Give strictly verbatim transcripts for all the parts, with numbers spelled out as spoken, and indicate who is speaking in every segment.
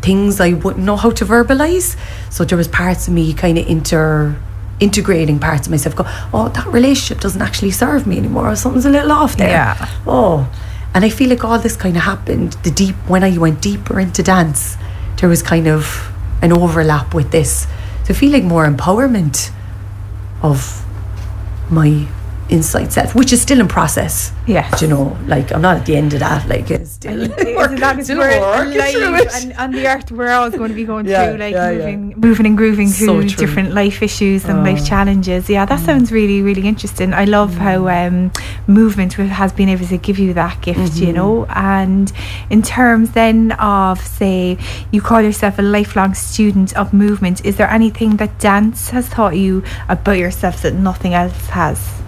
Speaker 1: things I wouldn't know how to verbalize. So there was parts of me kind of inter integrating parts of myself, go, oh, that relationship doesn't actually serve me anymore, or something's a little off there.
Speaker 2: Yeah.
Speaker 1: Oh, and I feel like all this kind of happened the deep when I went deeper into dance. There was kind of an overlap with this. So I feel like more empowerment of my inside self, which is still in process.
Speaker 2: Yeah,
Speaker 1: you know, like I'm not at the end of that. Like it's still,
Speaker 2: isn't that
Speaker 1: still
Speaker 2: we're
Speaker 1: working
Speaker 2: live
Speaker 1: through it.
Speaker 2: and on the earth we're always going to be going
Speaker 1: Yeah,
Speaker 2: through like
Speaker 1: yeah,
Speaker 2: moving
Speaker 1: yeah.
Speaker 2: moving and grooving
Speaker 1: So
Speaker 2: through
Speaker 1: true.
Speaker 2: different life issues and
Speaker 1: Oh.
Speaker 2: life challenges. Yeah, that
Speaker 1: Mm.
Speaker 2: sounds really, really interesting. I love how um, movement has been able to give you that gift,
Speaker 1: Mm-hmm.
Speaker 2: you know. And in terms then of, say, you call yourself a lifelong student of movement, is there anything that dance has taught you about yourself that nothing else has?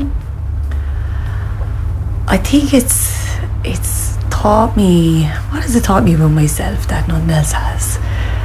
Speaker 1: I think it's it's taught me, what has it taught me about myself that none else has?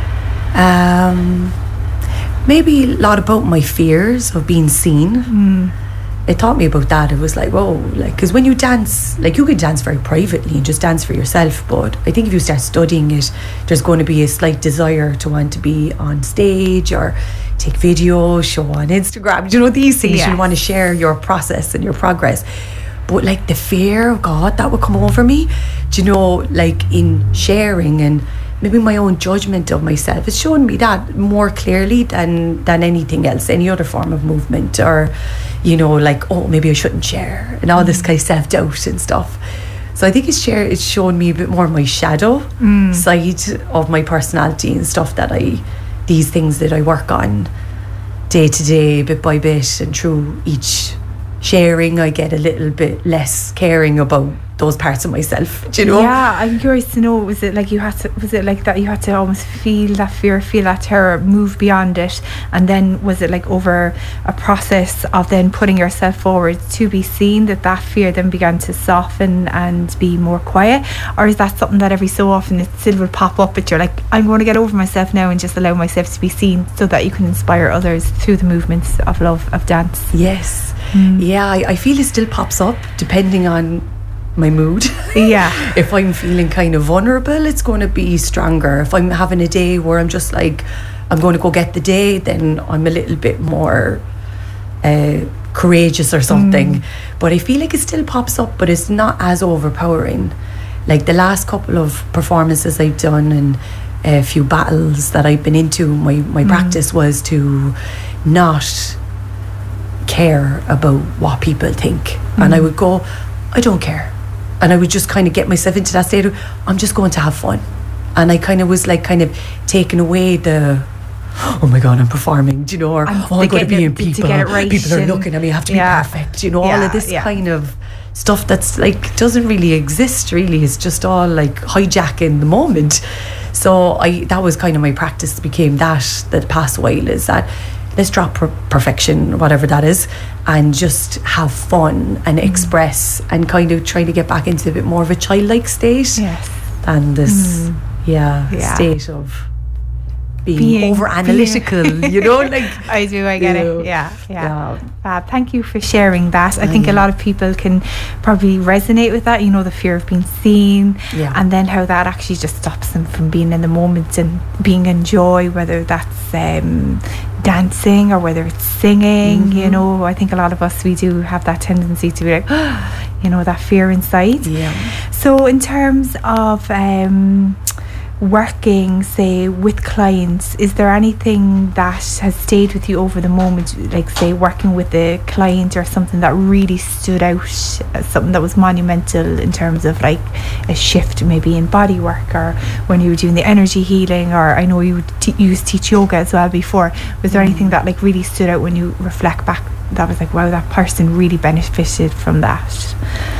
Speaker 1: Um, maybe a lot about my fears of being seen.
Speaker 2: Mm.
Speaker 1: It taught me about that. It was like, whoa, like, because when you dance, like you can dance very privately and just dance for yourself, but I think if you start studying it, there's going to be a slight desire to want to be on stage or take videos, show on Instagram, you know, these things.
Speaker 2: Yes.
Speaker 1: You want to share your process and your progress. But like the fear of God that would come over me, do you know, like in sharing and maybe my own judgment of myself, it's shown me that more clearly than than anything else, any other form of movement, or, you know, like, oh, maybe I shouldn't share, and all this kind of self-doubt and stuff. So I think it's share it's shown me a bit more my shadow
Speaker 2: Mm.
Speaker 1: side of my personality and stuff, that I, these things that I work on day to day, bit by bit, and through each sharing I get a little bit less caring about those parts of myself, do you know?
Speaker 2: Yeah, I'm curious to know, was it like you had to, was it like that you had to almost feel that fear, feel that terror, move beyond it, and then was it like over a process of then putting yourself forward to be seen that that fear then began to soften and be more quiet? Or is that something that every so often it still will pop up, but you're like, I'm going to get over myself now and just allow myself to be seen so that you can inspire others through the movements of love, of dance?
Speaker 1: Yes.
Speaker 2: Mm.
Speaker 1: Yeah, I, I feel it still pops up depending on my mood.
Speaker 2: Yeah.
Speaker 1: If I'm feeling kind of vulnerable, it's going to be stronger. If I'm having a day where I'm just like, I'm going to go get the day, then I'm a little bit more uh, courageous or something.
Speaker 2: Mm.
Speaker 1: But I feel like it still pops up, but it's not as overpowering. Like the last couple of performances I've done and a few battles that I've been into, my, my mm. practice was to not care about what people think. Mm. And I would go, I don't care. And I would just kind of get myself into that state of, I'm just going to have fun. And I kind of was like kind of taking away the, oh my God, I'm performing, do you know, or
Speaker 2: And
Speaker 1: oh, I'm going to be in
Speaker 2: it- to
Speaker 1: people,
Speaker 2: get it right
Speaker 1: people are
Speaker 2: and-
Speaker 1: looking at me, I have to
Speaker 2: yeah.
Speaker 1: be perfect, you know, all
Speaker 2: Yeah,
Speaker 1: of this
Speaker 2: yeah.
Speaker 1: kind of stuff that's like, doesn't really exist really. It's just all like hijacking the moment. So I, that was kind of my practice, became that, the past while, is that let's drop per- perfection, whatever that is, and just have fun and express and kind of try to get back into a bit more of a childlike state
Speaker 2: Yes.
Speaker 1: than this
Speaker 2: Mm.
Speaker 1: yeah,
Speaker 2: Yeah.
Speaker 1: state of being,
Speaker 2: Being-
Speaker 1: over analytical, you know, like
Speaker 2: I do, I get
Speaker 1: you know,
Speaker 2: it. Yeah, yeah.
Speaker 1: yeah.
Speaker 2: Fab. Thank you for sharing that. I think a
Speaker 1: Aye.
Speaker 2: lot of people can probably resonate with that, you know, the fear of being seen,
Speaker 1: Yeah.
Speaker 2: and then how that actually just stops them from being in the moment and being in joy, whether that's um, dancing or whether it's singing, you
Speaker 1: Mhm.
Speaker 2: know. I think a lot of us, we do have that tendency to be like, you know, that fear inside.
Speaker 1: Yeah.
Speaker 2: So in terms of um, working, say, with clients, is there anything that has stayed with you over the moment, like say working with a client or something that really stood out, uh, something that was monumental in terms of like a shift maybe in body work, or when you were doing the energy healing, or I know you te- you used to teach yoga as well before. Was there anything that like really stood out when you reflect back that was like, wow, that person really benefited from that?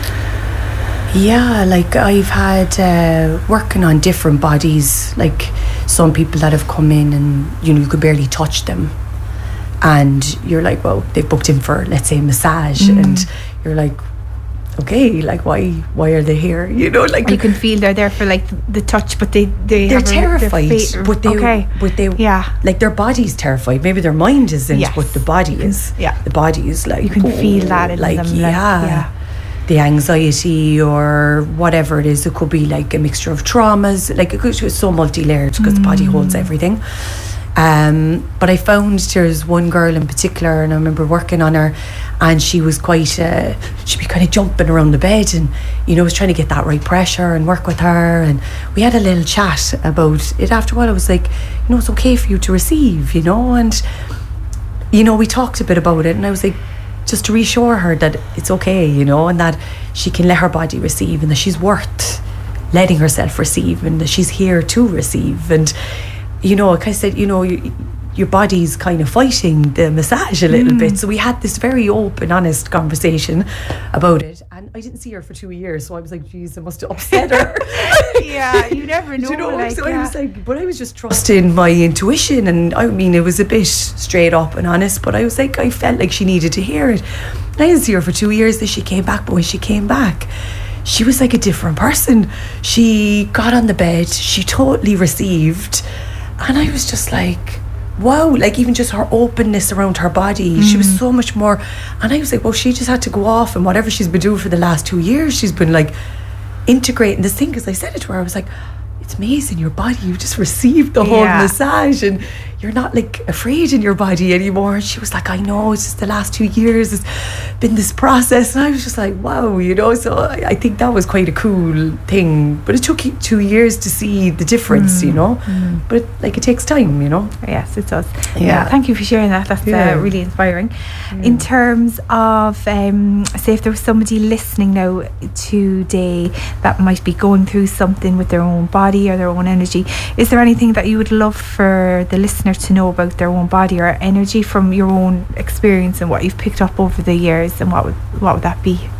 Speaker 1: Yeah, like I've had uh, working on different bodies, like some people that have come in and, you know, you could barely touch them. And you're like, well, they've booked in for, let's say, massage.
Speaker 2: Mm.
Speaker 1: And you're like, okay, like why why are they here? You know, like
Speaker 2: You can feel they're there for like the touch, but they, they
Speaker 1: they're
Speaker 2: have a-
Speaker 1: terrified.
Speaker 2: their fa-
Speaker 1: but they
Speaker 2: okay.
Speaker 1: but they
Speaker 2: Yeah.
Speaker 1: like their body's terrified. Maybe their mind isn't,
Speaker 2: Yes.
Speaker 1: but the body is.
Speaker 2: Yeah.
Speaker 1: The body is like,
Speaker 2: You can
Speaker 1: oh,
Speaker 2: feel that in
Speaker 1: like,
Speaker 2: them.
Speaker 1: yeah.
Speaker 2: Like, yeah.
Speaker 1: the anxiety or whatever it is. It could be like a mixture of traumas, like it could, it's so multi-layered because mm. the body holds everything. Um, but I found there's one girl in particular, and I remember working on her, and she was quite, uh, she'd be kind of jumping around the bed, and you know, I was trying to get that right pressure and work with her, and we had a little chat about it. After a while I was like, you know, it's okay for you to receive, you know, and you know, we talked a bit about it, and I was like, just to reassure her that it's okay, you know, and that she can let her body receive, and that she's worth letting herself receive, and that she's here to receive. And you know, like I said, you know, you, your body's kind of fighting the massage a little mm. bit. So we had this very open, honest conversation about it. And I didn't see her for two years. So I was like, geez, I must have upset her.
Speaker 2: Yeah, you never know.
Speaker 1: you know
Speaker 2: like,
Speaker 1: so
Speaker 2: yeah.
Speaker 1: I was like, but I was just trusting my intuition. And I mean, it was a bit straight up and honest, but I was like, I felt like she needed to hear it. And I didn't see her for two years. Then she came back. But when she came back, she was like a different person. She got on the bed. She totally received. And I was just like, wow, like even just her openness around her body, mm. she was so much more. And I was like, well, she just had to go off, and whatever she's been doing for the last two years, she's been like integrating this thing. Because I said it to her, I was like, it's amazing, your body, you just received the whole yeah. massage, and you're not like afraid in your body anymore. And she was like, I know, it's just the last two years it's been this process. And I was just like, wow, you know. So I, I think that was quite a cool thing, but it took two years to see the difference, mm. you know. mm. But like, it takes time, you know.
Speaker 2: Yes, it does.
Speaker 1: Yeah,
Speaker 2: yeah, thank you for sharing that. That's yeah. uh, really inspiring. yeah. In terms of um, say if there was somebody listening now today that might be going through something with their own body or their own energy, is there anything that you would love for the listener to know about their own body or energy from your own experience and what you've picked up over the years, and what would what would that be?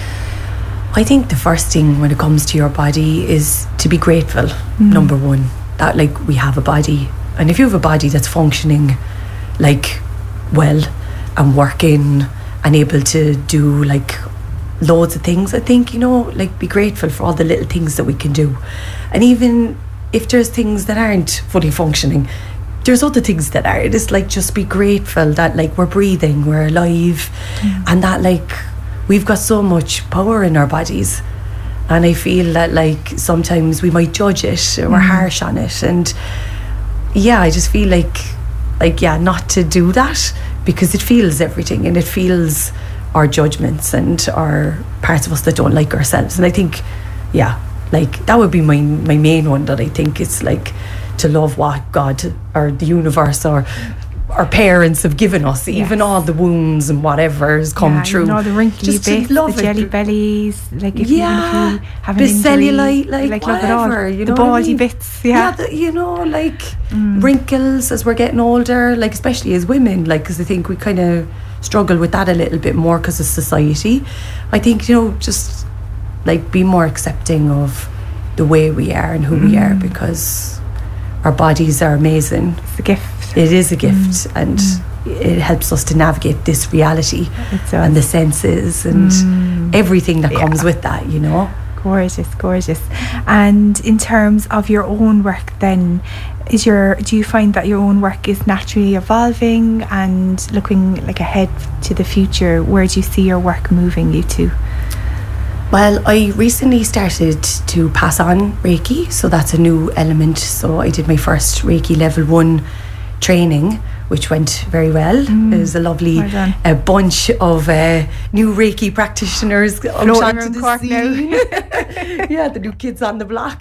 Speaker 1: I think the first thing when it comes to your body is to be grateful. mm. Number one, that like we have a body, and if you have a body that's functioning like well and working and able to do like loads of things, I think, you know, like be grateful for all the little things that we can do. And even if there's things that aren't fully functioning, there's other things that are. It's like, just be grateful that like we're breathing, we're alive, mm. and that like we've got so much power in our bodies. And I feel that like sometimes we might judge it or mm. we're harsh on it, and yeah, I just feel like like yeah not to do that, because it feels everything, and it feels our judgments and our parts of us that don't like ourselves. And I think yeah like that would be my my main one, that I think it's like to love what God or the universe or our parents have given us, yes. even all the wounds and whatever has come
Speaker 2: yeah,
Speaker 1: true.
Speaker 2: You know, the wrinkly
Speaker 1: just
Speaker 2: bits, the jelly
Speaker 1: it.
Speaker 2: bellies, like if,
Speaker 1: yeah,
Speaker 2: you, if you have
Speaker 1: the
Speaker 2: an injury,
Speaker 1: cellulite, like,
Speaker 2: like
Speaker 1: whatever, you know,
Speaker 2: the baldy
Speaker 1: I mean?
Speaker 2: bits, yeah,
Speaker 1: yeah the, you know, like
Speaker 2: mm.
Speaker 1: wrinkles as we're getting older, like especially as women, like because I think we kind of struggle with that a little bit more because of society. I think, you know, just like be more accepting of the way we are and who mm. we are, because our bodies are amazing.
Speaker 2: It's a gift.
Speaker 1: It is a gift,
Speaker 2: mm.
Speaker 1: and
Speaker 2: mm.
Speaker 1: it helps us to navigate this reality and the senses and
Speaker 2: mm.
Speaker 1: everything that
Speaker 2: yeah.
Speaker 1: comes with that, you know.
Speaker 2: Gorgeous, gorgeous. And in terms of your own work then, is your do you find that your own work is naturally evolving and looking like ahead to the future? Where do you see your work moving you to?
Speaker 1: Well, I recently started to pass on Reiki, so that's a new element. So I did my first Reiki level one training, which went very well.
Speaker 2: Mm.
Speaker 1: It was a lovely
Speaker 2: well
Speaker 1: a bunch of uh, new Reiki practitioners
Speaker 2: floating
Speaker 1: onto the
Speaker 2: Cork
Speaker 1: scene. Yeah, the new kids on the block.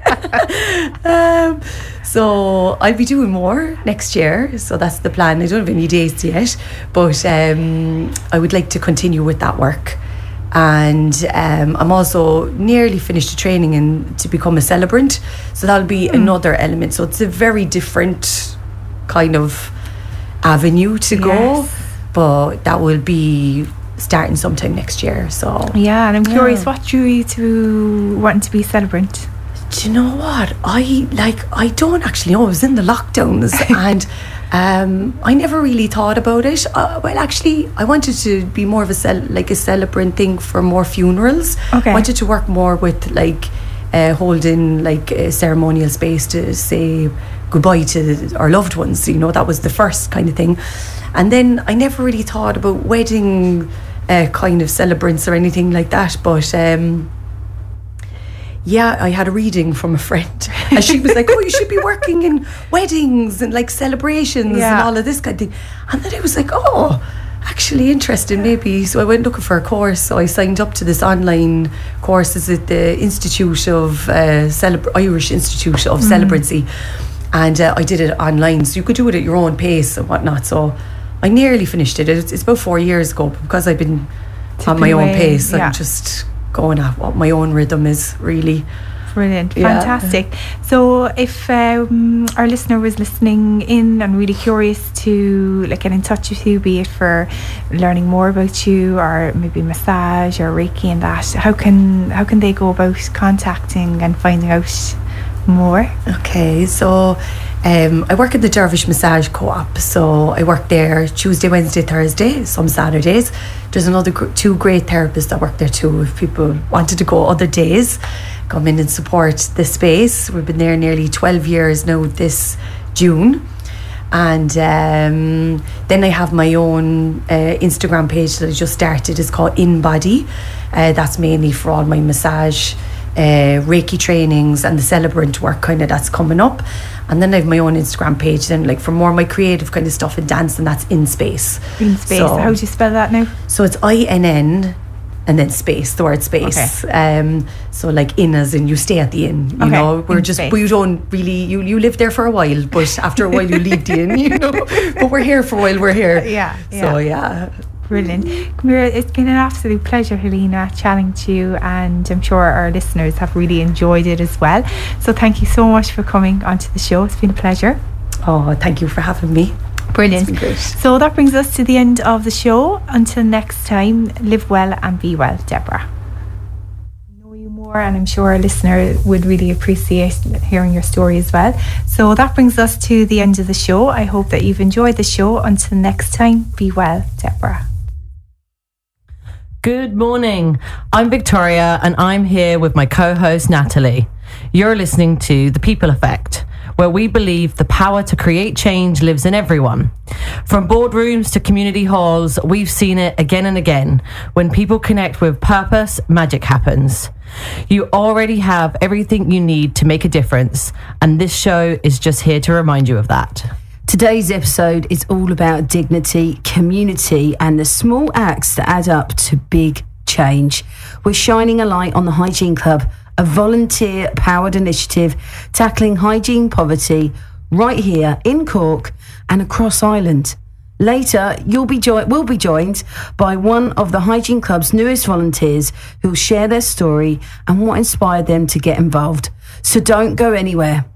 Speaker 1: um, so I'll be doing more next year. So that's the plan. I don't have any dates yet, but um, I would like to continue with that work. And um, I'm also nearly finished the training in, to become a celebrant. So that'll be mm. another element. So it's a very different kind of avenue to go,
Speaker 2: yes.
Speaker 1: but that will be starting sometime next year. So
Speaker 2: yeah, and I'm
Speaker 1: yeah.
Speaker 2: curious, what drew you to wanting to be a celebrant?
Speaker 1: Do you know what? I like I don't actually know. I was in the lockdowns and um, I never really thought about it. Uh, well, actually, I wanted to be more of a cel- like a celebrant thing for more funerals.
Speaker 2: Okay.
Speaker 1: I wanted to work more with like uh, holding like a ceremonial space to say goodbye to our loved ones. You know, that was the first kind of thing. And then I never really thought about wedding uh, kind of celebrants or anything like that, but um, yeah, I had a reading from a friend and she was like, oh, you should be working in weddings and like celebrations
Speaker 2: Yeah.
Speaker 1: and all of this kind of thing. And then I was like, oh, actually interested maybe. So I went looking for a course. So I signed up to this online courses at the Institute of uh, Celebr- Irish Institute of mm. Celebrancy, and uh, I did it online. So you could do it at your own pace and whatnot. So I nearly finished it. It's, it's about four years ago, but because I've been Tipping on my own away, pace, yeah. I'm just going at what my own rhythm is, really.
Speaker 2: Brilliant, fantastic. Yeah. So if um, our listener was listening in and really curious to like get in touch with you, be it for learning more about you or maybe massage or Reiki and that, how can how can they go about contacting and finding out more?
Speaker 1: Okay, so um, I work at the Dervish Massage Co-op, so I work there Tuesday, Wednesday, Thursday, some Saturdays. There's another gr- two great therapists that work there too. If people wanted to go other days, come in and support the space. We've been there nearly twelve years now this June. And um, then I have my own uh, Instagram page that I just started. It's called InBody. Uh, that's mainly for all my massage, uh, Reiki trainings and the celebrant work kind of that's coming up. And then I have my own Instagram page then, like for more of my creative kind of stuff and dance, and that's In Space.
Speaker 2: In Space. So, how do you spell that now?
Speaker 1: So it's I N N and then space, the word space. Okay. Um, so like in as in you stay at the inn, you okay. know, we're in just, space. We don't really, you, you live there for a while, but after a while you leave the inn, you know, but we're here for a while, we're here.
Speaker 2: Yeah.
Speaker 1: So yeah.
Speaker 2: Brilliant. Camira, it's been an absolute pleasure, Helena, chatting to you, and I'm sure our listeners have really enjoyed it as well. So thank you so much for coming onto the show. It's been a pleasure.
Speaker 1: Oh, thank you for having me.
Speaker 2: Brilliant. So that brings us to the end of the show. Until next time, live well and be well, Deborah. Know you more, and I'm sure a listener would really appreciate hearing your story as well. So that brings us to the end of the show. I hope that you've enjoyed the show. Until next time, be well, Deborah.
Speaker 3: Good morning. I'm Victoria, and I'm here with my co-host Natalie. You're listening to The People Effect, where we believe the power to create change lives in everyone. From boardrooms to community halls, we've seen it again and again. When people connect with purpose, magic happens. You already have everything you need to make a difference, and this show is just here to remind you of that.
Speaker 4: Today's episode is all about dignity, community, and the small acts that add up to big change. We're shining a light on the Hygiene Club, a volunteer-powered initiative tackling hygiene poverty right here in Cork and across Ireland. Later, you'll be jo- we'll be joined by one of the Hygiene Club's newest volunteers who'll share their story and what inspired them to get involved. So don't go anywhere.